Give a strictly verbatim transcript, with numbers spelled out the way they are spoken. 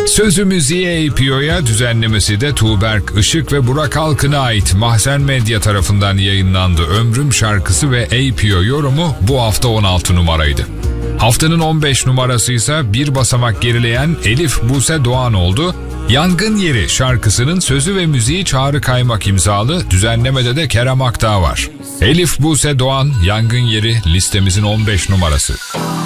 Sözü müziği A P O'ya, düzenlemesi de Tuğberk Işık ve Burak Alkın'a ait Mahzen Medya tarafından yayınlandı. Ömrüm şarkısı ve A P O yorumu bu hafta on altı numaraydı. Haftanın on beş numarası ise bir basamak gerileyen Elif Buse Doğan oldu. Yangın Yeri şarkısının sözü ve müziği Çağrı Kaymak imzalı, düzenlemede de Kerem Akdağ var. Elif Buse Doğan, Yangın Yeri listemizin on beş numarası.